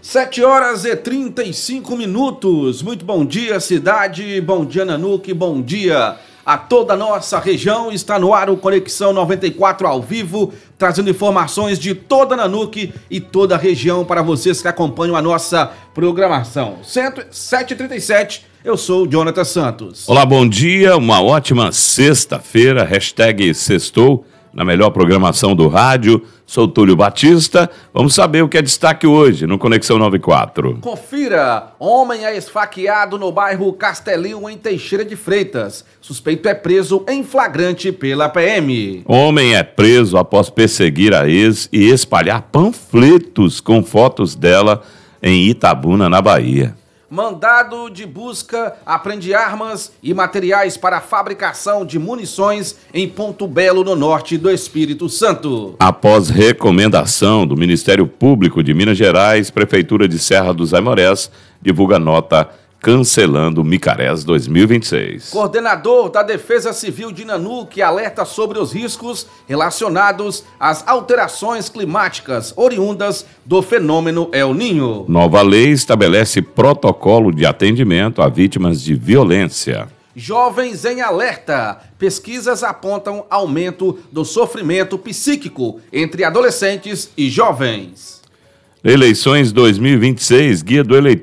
7h35. Muito bom dia, cidade. Bom dia, Nanuque. Bom dia a toda a nossa região. Está no ar o Conexão 94 ao vivo, trazendo informações de toda a Nanuque e toda a região para vocês que acompanham a nossa programação. 7h37. Eu sou o Jonathan Santos. Olá, bom dia. Uma ótima sexta-feira. Hashtag sextou na melhor programação do rádio. Sou Túlio Batista. Vamos saber o que é destaque hoje no Conexão 94. Confira. Homem é esfaqueado no bairro Castelinho, em Teixeira de Freitas. Suspeito é preso em flagrante pela PM. Homem é preso após perseguir a ex e espalhar panfletos com fotos dela em Itabuna, na Bahia. Mandado de busca apreende armas e materiais para a fabricação de munições em Ponto Belo, no norte do Espírito Santo. Após recomendação do Ministério Público de Minas Gerais, Prefeitura de Serra dos Aimorés divulga nota cancelando Micarés 2026. Coordenador da Defesa Civil de Nanuque alerta sobre os riscos relacionados às alterações climáticas oriundas do fenômeno El Niño. Nova lei estabelece protocolo de atendimento a vítimas de violência. Jovens em alerta. Pesquisas apontam aumento do sofrimento psíquico entre adolescentes e jovens. Eleições 2026, Guia do Eleitor.